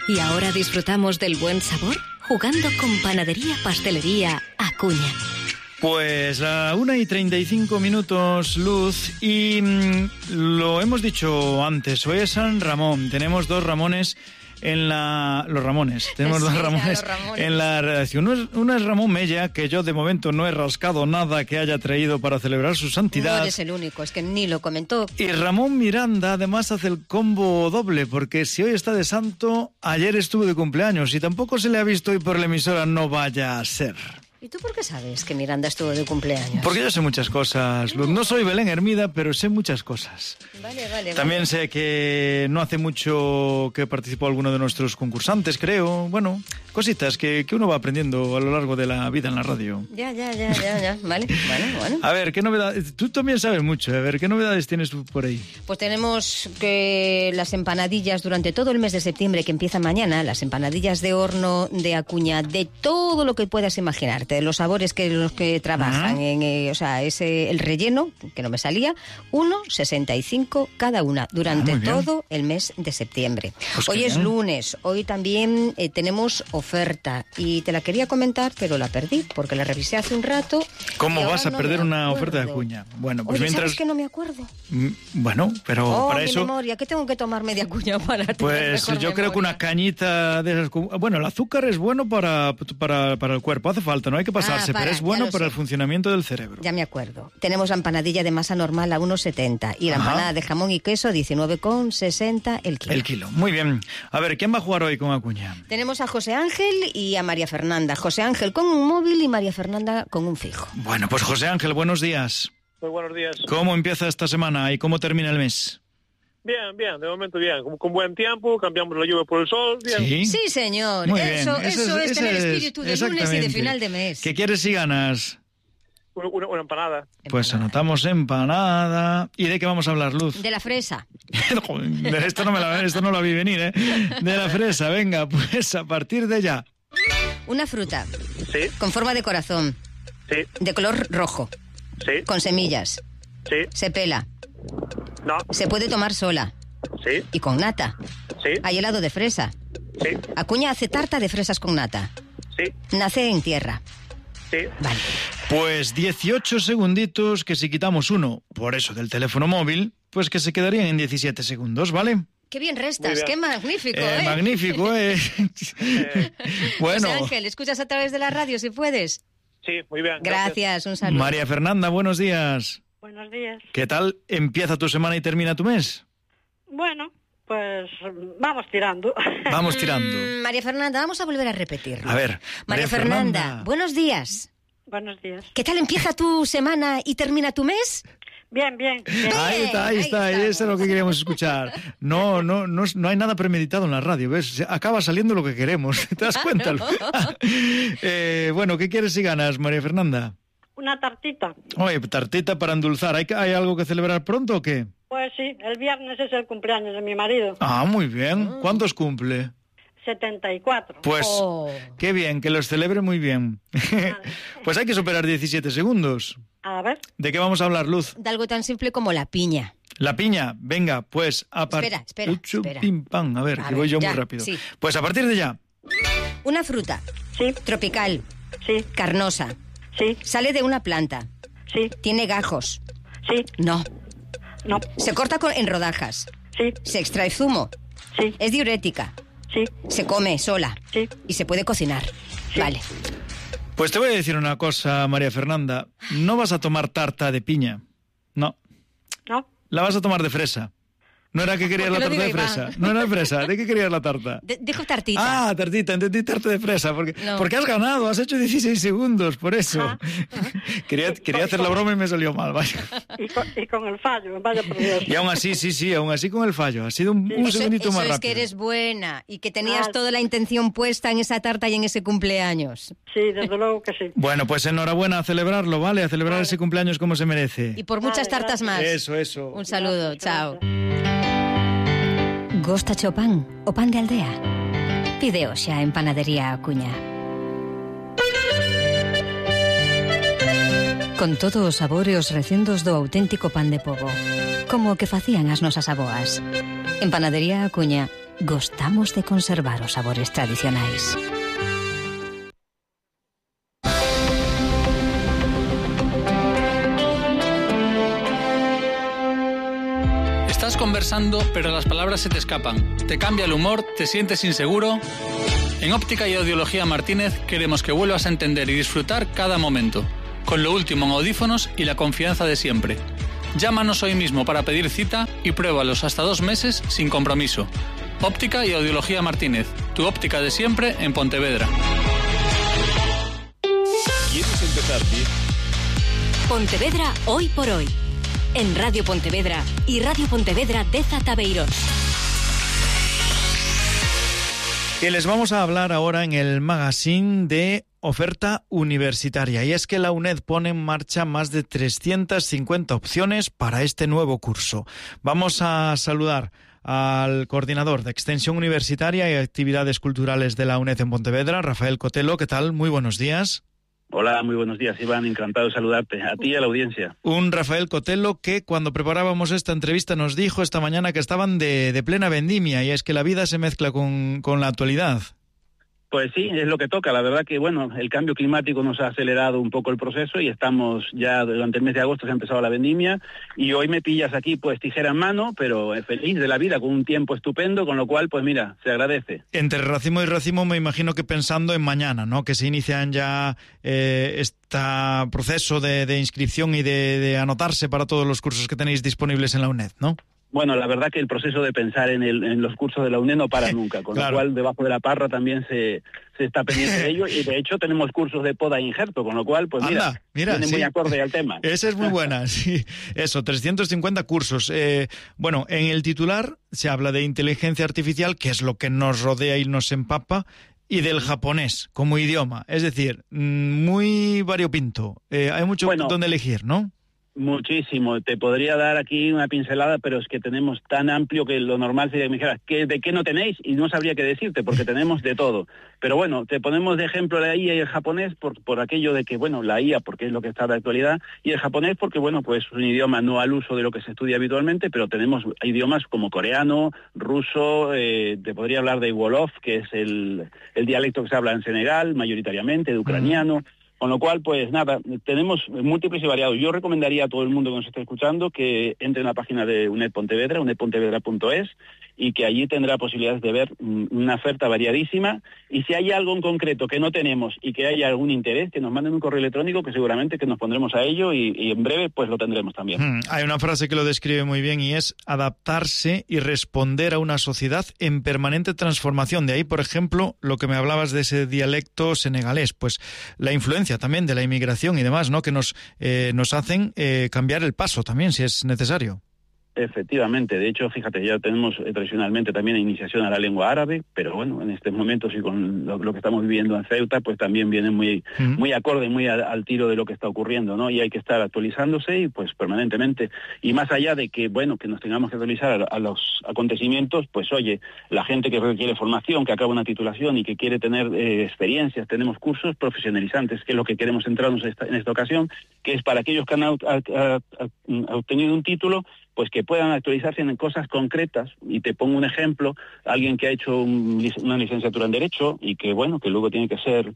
Y ahora disfrutamos del buen sabor jugando con Panadería Pastelería Acuña. Pues a 1:35, Luz, y lo hemos dicho antes, hoy es San Ramón, tenemos dos Ramones en la... Los Ramones, tenemos dos Ramones en la redacción. Uno es Ramón Mella, que yo de momento no he rascado nada que haya traído para celebrar su santidad. No eres el único, es que ni lo comentó. Y Ramón Miranda además hace el combo doble, porque si hoy está de santo, ayer estuvo de cumpleaños y tampoco se le ha visto hoy por la emisora, no vaya a ser. ¿Y tú por qué sabes que Miranda estuvo de cumpleaños? Porque yo sé muchas cosas, Luz. No soy Belén Hermida, pero sé muchas cosas. Vale. También sé que no hace mucho que participó alguno de nuestros concursantes, creo. Bueno, cositas que uno va aprendiendo a lo largo de la vida en la radio. Ya. Vale. A ver, ¿qué novedades? Tú también sabes mucho. A ver, ¿qué novedades tienes tú por ahí? Pues tenemos que las empanadillas durante todo el mes de septiembre, que empieza mañana, las empanadillas de horno de Acuña, de todo lo que puedas imaginarte, de los sabores que los que trabajan, el relleno, que no me salía, 1,65 cada una durante todo el mes de septiembre. Pues hoy es lunes, hoy también tenemos oferta y te la quería comentar, pero la perdí porque la revisé hace un rato. ¿Cómo vas a perder una oferta de Acuña? Bueno, pues mientras... ¿Sabes que no me acuerdo? Bueno, pero para eso... memoria, ¿qué tengo que tomarme de Acuña para tener Pues yo mejor creo que una cañita de esas... Bueno, el azúcar es bueno para el cuerpo, hace falta, no hay que pasarse, pero es bueno para el funcionamiento del cerebro. Ya me acuerdo. Tenemos la empanadilla de masa normal a 1,70 y la empanada de jamón y queso 19,60 el kilo. El kilo, muy bien. A ver, ¿quién va a jugar hoy con Acuña? Tenemos a José Ángel y a María Fernanda. José Ángel con un móvil y María Fernanda con un fijo. Bueno, pues José Ángel, buenos días. Muy buenos días. ¿Cómo empieza esta semana y cómo termina el mes? Bien, de momento bien. Con buen tiempo, cambiamos la lluvia por el sol. Bien. Sí, señor. Eso es tener espíritu de lunes y de final de mes. ¿Qué quieres si ganas? Una empanada. Pues anotamos empanada. ¿Y de qué vamos a hablar, Luz? De la fresa. Esto no lo vi venir, ¿eh? De la fresa, venga, pues a partir de ya. Una fruta. Sí. Con forma de corazón. Sí. De color rojo. Sí. Con semillas. Sí. Se pela. No. Se puede tomar sola. Sí. Y con nata. Sí. Hay helado de fresa. Sí. Acuña hace tarta de fresas con nata. Sí. Nace en tierra. Sí. Vale. Pues 18 segunditos que si quitamos uno, por eso del teléfono móvil, pues que se quedarían en 17 segundos, ¿vale? Qué bien restas, qué magnífico, ¿eh? Magnífico, ¿eh? Bueno. José Ángel, ¿escuchas a través de la radio si puedes? Sí, muy bien. Gracias, un saludo. María Fernanda, buenos días. Buenos días. ¿Qué tal empieza tu semana y termina tu mes? Bueno, pues vamos tirando. Vamos tirando. María Fernanda, vamos a volver a repetirlo. A ver, María Fernanda, buenos días. Buenos días. ¿Qué tal empieza tu semana y termina tu mes? Bien. Ahí está, eso es lo que queríamos escuchar. No hay nada premeditado en la radio, ¿ves? Acaba saliendo lo que queremos, ¿te das cuenta? Bueno, ¿qué quieres si ganas, María Fernanda? Una tartita. Oye, tartita para endulzar. ¿Hay algo que celebrar pronto o qué? Pues sí, el viernes es el cumpleaños de mi marido. Ah, muy bien. ¿Cuántos cumple? 74. Pues, qué bien, que los celebre muy bien. Pues hay que superar 17 segundos. A ver. ¿De qué vamos a hablar, Luz? De algo tan simple como la piña. La piña, venga, pues Espera. Pim, pam. A ver, que voy yo muy rápido. Sí. Pues a partir de ya. Una fruta. Sí. Tropical. Sí. Carnosa. Sí. Sale de una planta. Sí. Tiene gajos. Sí. No. No. Se corta en rodajas. Sí. Se extrae zumo. Sí. Es diurética. Sí. Se come sola. Sí. Y se puede cocinar. Sí. Vale. Pues te voy a decir una cosa, María Fernanda. No vas a tomar tarta de piña. No. ¿No? La vas a tomar de fresa. ¿No era que querías la tarta de fresa? No era de fresa. ¿De qué querías la tarta? Dijo tartita. Ah, tartita. Entendí tarta de fresa. Porque has ganado. Has hecho 16 segundos. Por eso. Quería hacer la broma y me salió mal. Vaya. Y con el fallo. Vaya por Dios. Y aún así, sí. Aún así con el fallo. Ha sido un segundito más rápido. Eso es que eres buena y que tenías toda la intención puesta en esa tarta y en ese cumpleaños. Sí, desde luego que sí. Bueno, pues enhorabuena a celebrarlo, ¿vale? A celebrar ese cumpleaños como se merece. Y por muchas tartas más. Eso. Un saludo, chao. Gostache o pan o pan de aldea? Pide xa en Panadería Acuña. Con todos os sabores recendos do auténtico pan de pobo, como o que facían as nosas aboas. En Panadería Acuña gostamos de conservar os sabores tradicionais. Estás conversando, pero las palabras se te escapan. Te cambia el humor, te sientes inseguro. En Óptica y Audiología Martínez queremos que vuelvas a entender y disfrutar cada momento, con lo último en audífonos y la confianza de siempre. Llámanos hoy mismo para pedir cita y pruébalos hasta 2 meses sin compromiso. Óptica y Audiología Martínez, tu óptica de siempre en Pontevedra. ¿Quieres empezar bien? Pontevedra hoy por hoy. En Radio Pontevedra y Radio Pontevedra de Zatabeirós. Y les vamos a hablar ahora en el magazine de oferta universitaria. Y es que la UNED pone en marcha más de 350 opciones para este nuevo curso. Vamos a saludar al coordinador de Extensión Universitaria y Actividades Culturales de la UNED en Pontevedra, Rafael Cotelo. ¿Qué tal? Muy buenos días. Hola, muy buenos días, Iván. Encantado de saludarte, a ti y a la audiencia. Un Rafael Cotelo que cuando preparábamos esta entrevista nos dijo esta mañana que estaban de plena vendimia, y es que la vida se mezcla con la actualidad. Pues sí, es lo que toca. La verdad que, bueno, el cambio climático nos ha acelerado un poco el proceso y estamos ya, durante el mes de agosto se ha empezado la vendimia y hoy me pillas aquí pues tijera en mano, pero feliz de la vida, con un tiempo estupendo, con lo cual, pues mira, se agradece. Entre racimo y racimo me imagino que pensando en mañana, ¿no? Que se inician ya este proceso de inscripción y de anotarse para todos los cursos que tenéis disponibles en la UNED, ¿no? Bueno, la verdad que el proceso de pensar en los cursos de la UNED no para nunca, con claro. Lo cual debajo de la parra también se está pendiente de ello, y de hecho tenemos cursos de poda e injerto, con lo cual, pues mira viene sí. muy acorde al tema. Esa es muy buena, sí. Eso, 350 cursos. Bueno, en el titular se habla de inteligencia artificial, que es lo que nos rodea y nos empapa, y del japonés como idioma. Es decir, muy variopinto. Hay mucho donde elegir, ¿no? Muchísimo. Te podría dar aquí una pincelada, pero es que tenemos tan amplio que lo normal sería que me dijeras ¿de qué no tenéis? Y no sabría qué decirte, porque tenemos de todo. Pero bueno, te ponemos de ejemplo la IA y el japonés por aquello de que, bueno, la IA porque es lo que está de actualidad, y el japonés porque, bueno, pues es un idioma no al uso de lo que se estudia habitualmente, pero tenemos idiomas como coreano, ruso, te podría hablar de Wolof, que es el dialecto que se habla en Senegal, mayoritariamente, de ucraniano. Con lo cual, pues nada, tenemos múltiples y variados. Yo recomendaría a todo el mundo que nos esté escuchando que entre en la página de UNED Pontevedra, unedpontevedra.es, y que allí tendrá posibilidades de ver una oferta variadísima. Y si hay algo en concreto que no tenemos y que haya algún interés, que nos manden un correo electrónico, que seguramente que nos pondremos a ello y en breve pues lo tendremos también. Hay una frase que lo describe muy bien y es adaptarse y responder a una sociedad en permanente transformación. De ahí, por ejemplo, lo que me hablabas de ese dialecto senegalés, pues la influencia también de la inmigración y demás, ¿no? Que nos hacen cambiar el paso también, si es necesario. Efectivamente, de hecho, fíjate, ya tenemos tradicionalmente también iniciación a la lengua árabe, pero bueno, en estos momentos y con lo que estamos viviendo en Ceuta, pues también viene muy acorde, muy al tiro de lo que está ocurriendo, ¿no? Y hay que estar actualizándose y pues permanentemente. Y más allá de que, bueno, que nos tengamos que actualizar a los acontecimientos, pues oye, la gente que requiere formación, que acaba una titulación y que quiere tener experiencias, tenemos cursos profesionalizantes, que es lo que queremos centrarnos en esta ocasión, que es para aquellos que han obtenido un título, pues que puedan actualizarse en cosas concretas. Y te pongo un ejemplo, alguien que ha hecho una licenciatura en Derecho y que, bueno, que luego tiene que ser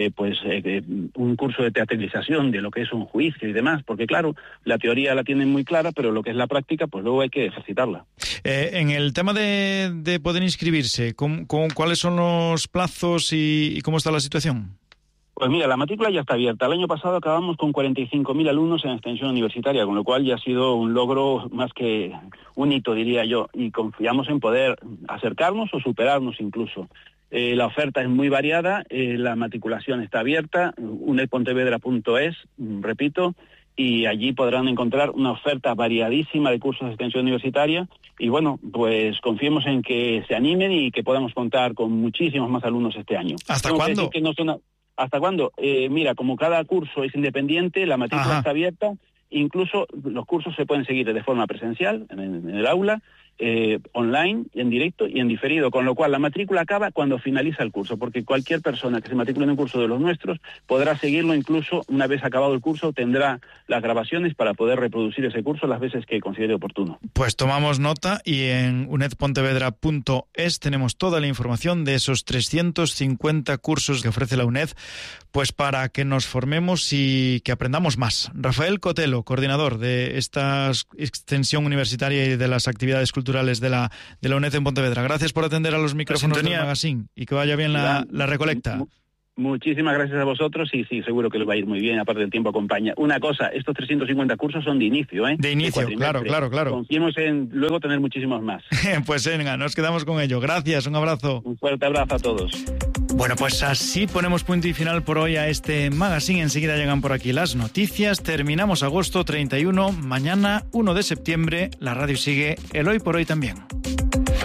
un curso de teatralización de lo que es un juicio y demás, porque claro, la teoría la tienen muy clara, pero lo que es la práctica, pues luego hay que ejercitarla. En el tema de poder inscribirse, ¿cuáles son los plazos y cómo está la situación? Pues mira, la matrícula ya está abierta. El año pasado acabamos con 45.000 alumnos en extensión universitaria, con lo cual ya ha sido un logro más que un hito, diría yo, y confiamos en poder acercarnos o superarnos incluso. La oferta es muy variada, la matriculación está abierta, unedpontevedra.es, repito, y allí podrán encontrar una oferta variadísima de cursos de extensión universitaria y bueno, pues confiemos en que se animen y que podamos contar con muchísimos más alumnos este año. ¿Hasta cuándo? ¿Hasta cuándo? Mira, como cada curso es independiente, la matrícula está abierta, incluso los cursos se pueden seguir de forma presencial en el aula online, en directo y en diferido, con lo cual la matrícula acaba cuando finaliza el curso, porque cualquier persona que se matricule en un curso de los nuestros podrá seguirlo, incluso una vez acabado el curso tendrá las grabaciones para poder reproducir ese curso las veces que considere oportuno. Pues tomamos nota y en unedpontevedra.es tenemos toda la información de esos 350 cursos que ofrece la UNED, pues para que nos formemos y que aprendamos más. Rafael Cotelo, coordinador de esta extensión universitaria y de las actividades culturales de la UNED en Pontevedra. Gracias por atender a los micrófonos del magazine y que vaya bien la recolecta. Muchísimas gracias a vosotros y sí, seguro que les va a ir muy bien, aparte del tiempo acompaña. Una cosa, estos 350 cursos son de inicio, ¿eh? De inicio, claro. Confiemos en luego tener muchísimos más. Pues venga, nos quedamos con ello. Gracias, un abrazo. Un fuerte abrazo a todos. Bueno, pues así ponemos punto y final por hoy a este magazine. Enseguida llegan por aquí las noticias. Terminamos agosto 31. Mañana, 1 de septiembre, la radio sigue el Hoy por Hoy también.